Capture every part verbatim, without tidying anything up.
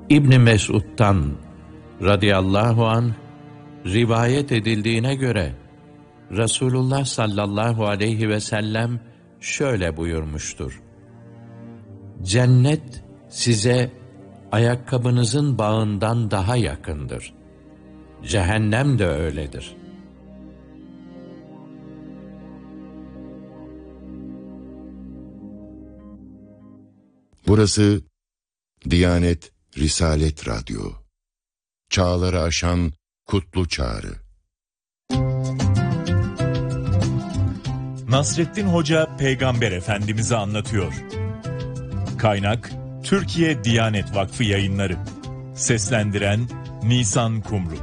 İbn Mesud'dan radıyallahu anh rivayet edildiğine göre Resulullah sallallahu aleyhi ve sellem şöyle buyurmuştur: Cennet size ayakkabınızın bağından daha yakındır. Cehennem de öyledir. Burası Diyanet Risalet Radyo. Çağları aşan kutlu çağrı. Nasrettin Hoca Peygamber Efendimiz'i anlatıyor. Kaynak Türkiye Diyanet Vakfı Yayınları. Seslendiren Nisan Kumru.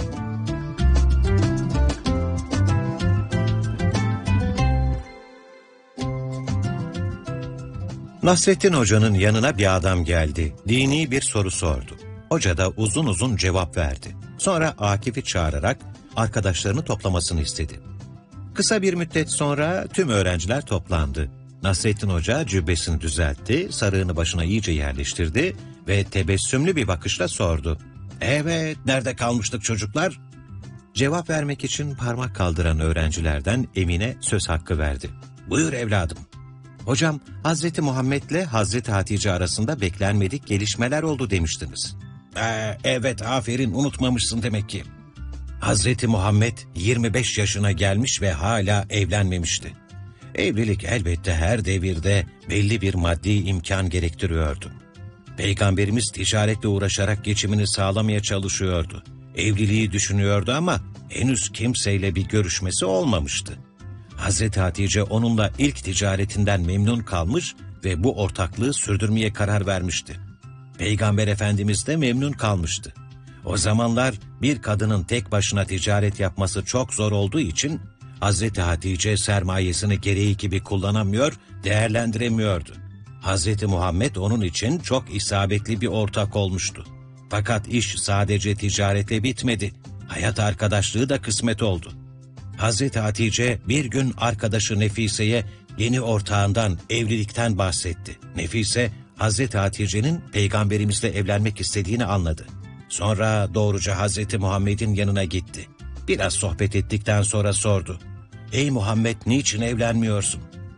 Nasrettin Hoca'nın yanına bir adam geldi. Dini bir soru sordu. Hoca da uzun uzun cevap verdi. Sonra Akif'i çağırarak arkadaşlarını toplamasını istedi. Kısa bir müddet sonra tüm öğrenciler toplandı. Nasrettin Hoca cübbesini düzeltti, sarığını başına iyice yerleştirdi ve tebessümlü bir bakışla sordu. Evet, nerede kalmıştık çocuklar? Cevap vermek için parmak kaldıran öğrencilerden Emine söz hakkı verdi. Buyur evladım. Hocam, Hazreti Muhammed'le Hazreti Hatice arasında beklenmedik gelişmeler oldu demiştiniz. Ee, evet, aferin, unutmamışsın demek ki. Hazreti Muhammed yirmi beş yaşına gelmiş ve hala evlenmemişti. Evlilik elbette her devirde belli bir maddi imkan gerektiriyordu. Peygamberimiz ticaretle uğraşarak geçimini sağlamaya çalışıyordu. Evliliği düşünüyordu ama henüz kimseyle bir görüşmesi olmamıştı. Hazreti Hatice onunla ilk ticaretinden memnun kalmış ve bu ortaklığı sürdürmeye karar vermişti. Peygamber Efendimiz de memnun kalmıştı. O zamanlar bir kadının tek başına ticaret yapması çok zor olduğu için Hazreti Hatice sermayesini gereği gibi kullanamıyor, değerlendiremiyordu. Hazreti Muhammed onun için çok isabetli bir ortak olmuştu. Fakat iş sadece ticaretle bitmedi. Hayat arkadaşlığı da kısmet oldu. Hazreti Hatice bir gün arkadaşı Nefise'ye yeni ortağından, evlilikten bahsetti. Nefise, Hazreti Hatice'nin Peygamberimizle evlenmek istediğini anladı. Sonra doğruca Hazreti Muhammed'in yanına gitti. Biraz sohbet ettikten sonra sordu. Ey Muhammed, niçin evlenmiyorsun?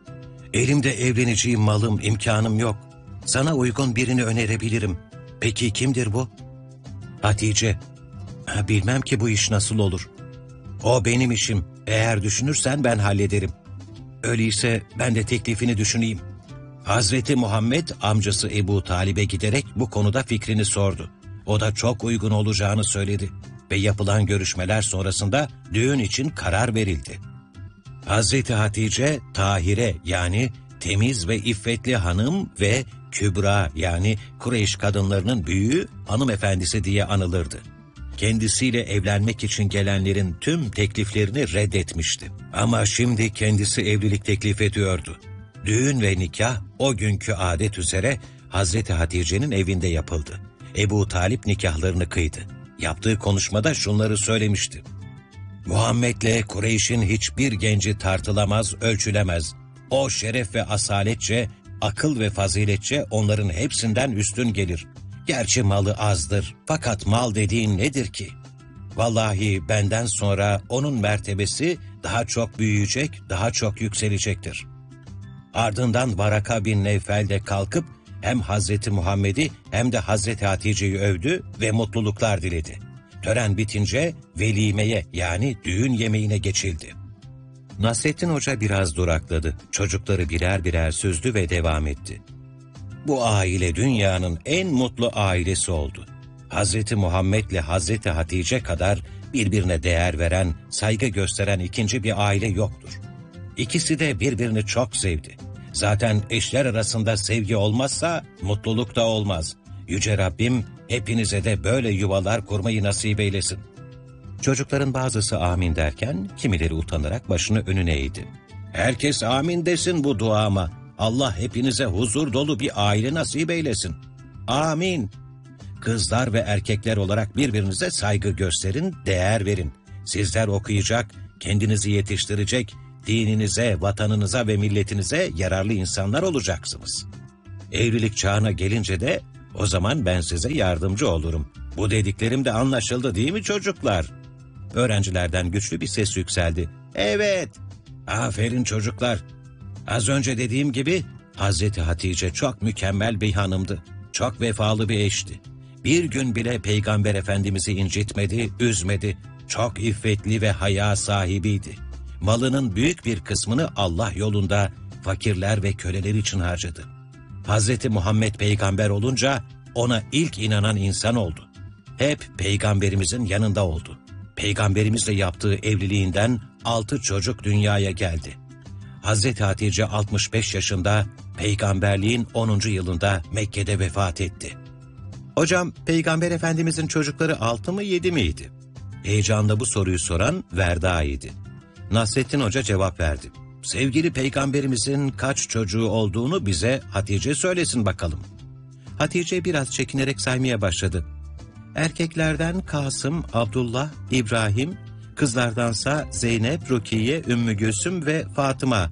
Elimde evleneceğim malım, imkanım yok. Sana uygun birini önerebilirim. Peki kimdir bu? Hatice, bilmem ki bu iş nasıl olur. O benim işim. Eğer düşünürsen ben hallederim. Öyleyse ben de teklifini düşüneyim. Hazreti Muhammed amcası Ebu Talib'e giderek bu konuda fikrini sordu. O da çok uygun olacağını söyledi ve yapılan görüşmeler sonrasında düğün için karar verildi. Hazreti Hatice, Tahire yani temiz ve iffetli hanım ve Kübra yani Kureyş kadınlarının büyüğü hanımefendisi diye anılırdı. Kendisiyle evlenmek için gelenlerin tüm tekliflerini reddetmişti. Ama şimdi kendisi evlilik teklif ediyordu. Düğün ve nikah o günkü adet üzere Hazreti Hatice'nin evinde yapıldı. Ebu Talip nikahlarını kıydı. Yaptığı konuşmada şunları söylemişti. Muhammed'le Kureyş'in hiçbir genci tartılamaz, ölçülemez. O şeref ve asaletçe, akıl ve faziletçe onların hepsinden üstün gelir. Gerçi malı azdır, fakat mal dediğin nedir ki? Vallahi benden sonra onun mertebesi daha çok büyüyecek, daha çok yükselecektir. Ardından Varaka bin Nevfel de kalkıp hem Hazreti Muhammed'i hem de Hazreti Hatice'yi övdü ve mutluluklar diledi. Tören bitince velimeye yani düğün yemeğine geçildi. Nasrettin Hoca biraz durakladı. Çocukları birer birer süzdü ve devam etti. Bu aile dünyanın en mutlu ailesi oldu. Hazreti Muhammed ile Hazreti Hatice kadar birbirine değer veren, saygı gösteren ikinci bir aile yoktur. İkisi de birbirini çok sevdi. Zaten eşler arasında sevgi olmazsa mutluluk da olmaz. Yüce Rabbim hepinize de böyle yuvalar kurmayı nasip eylesin. Çocukların bazısı amin derken kimileri utanarak başını önüne eğdi. Herkes amin desin bu duama. Allah hepinize huzur dolu bir aile nasip eylesin. Amin. Kızlar ve erkekler olarak birbirinize saygı gösterin, değer verin. Sizler okuyacak, kendinizi yetiştirecek, dininize, vatanınıza ve milletinize yararlı insanlar olacaksınız. Evlilik çağına gelince de O zaman ben size yardımcı olurum. Bu dediklerim de anlaşıldı değil mi çocuklar? Öğrencilerden güçlü bir ses yükseldi. Evet, aferin çocuklar. Az önce dediğim gibi Hazreti Hatice çok mükemmel bir hanımdı. Çok vefalı bir eşti. Bir gün bile Peygamber Efendimiz'i incitmedi, üzmedi. Çok iffetli ve haya sahibiydi. Malının büyük bir kısmını Allah yolunda fakirler ve köleler için harcadı. Hazreti Muhammed peygamber olunca ona ilk inanan insan oldu. Hep peygamberimizin yanında oldu. Peygamberimizle yaptığı evliliğinden altı çocuk dünyaya geldi. Hazreti Hatice altmış beş yaşında peygamberliğin onuncu yılında Mekke'de vefat etti. Hocam, Peygamber Efendimizin çocukları altı mı yedi miydi? Heyecanla bu soruyu soran Verda idi. Nasrettin Hoca cevap verdi. Sevgili Peygamberimizin kaç çocuğu olduğunu bize Hatice söylesin bakalım. Hatice biraz çekinerek saymaya başladı. Erkeklerden Kasım, Abdullah, İbrahim, kızlardansa Zeynep, Rukiye, Ümmü Gülsüm ve Fatıma.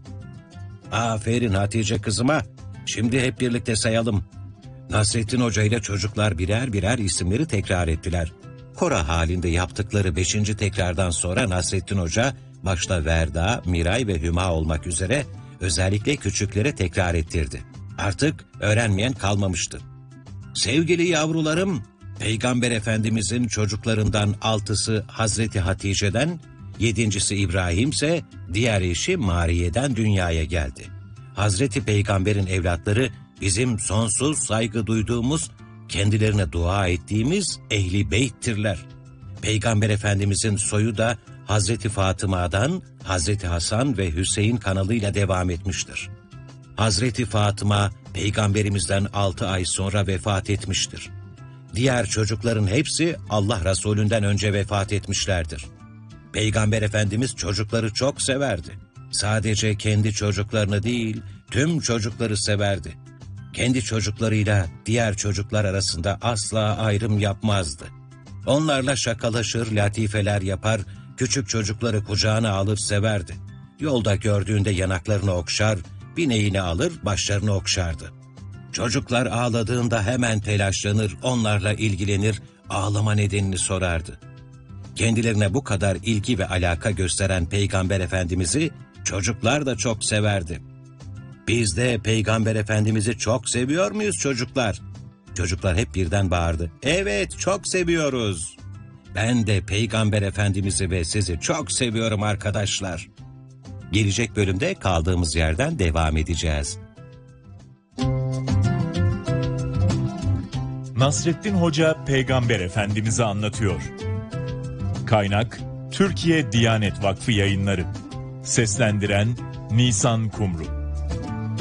Aferin Hatice kızıma. Şimdi hep birlikte sayalım. Nasrettin Hoca ile çocuklar birer birer isimleri tekrar ettiler. Kora halinde yaptıkları beşinci tekrardan sonra Nasrettin Hoca başta Verda, Miray ve Hüma olmak üzere özellikle küçüklere tekrar ettirdi. Artık öğrenmeyen kalmamıştı. Sevgili yavrularım, Peygamber Efendimizin çocuklarından altısı Hazreti Hatice'den, yedincisi İbrahim ise diğer eşi Mariye'den dünyaya geldi. Hazreti Peygamber'in evlatları bizim sonsuz saygı duyduğumuz, kendilerine dua ettiğimiz Ehl-i Beyt'tirler. Peygamber Efendimizin soyu da Hazreti Fatıma'dan Hazreti Hasan ve Hüseyin kanalıyla devam etmiştir. Hazreti Fatıma Peygamberimizden altı ay sonra vefat etmiştir. Diğer çocukların hepsi Allah Resulünden önce vefat etmişlerdir. Peygamber Efendimiz çocukları çok severdi. Sadece kendi çocuklarını değil, tüm çocukları severdi. Kendi çocuklarıyla diğer çocuklar arasında asla ayrım yapmazdı. Onlarla şakalaşır, latifeler yapar, küçük çocukları kucağına alır severdi. Yolda gördüğünde yanaklarını okşar, bineğini alır, başlarını okşardı. Çocuklar ağladığında hemen telaşlanır, onlarla ilgilenir, ağlama nedenini sorardı. Kendilerine bu kadar ilgi ve alaka gösteren Peygamber Efendimiz'i çocuklar da çok severdi. Biz de Peygamber Efendimiz'i çok seviyor muyuz çocuklar? Çocuklar hep birden bağırdı. Evet, çok seviyoruz. Ben de Peygamber Efendimiz'i ve sizi çok seviyorum arkadaşlar. Gelecek bölümde kaldığımız yerden devam edeceğiz. Nasrettin Hoca Peygamber Efendimiz'i anlatıyor. Kaynak Türkiye Diyanet Vakfı Yayınları. Seslendiren Nisan Kumru.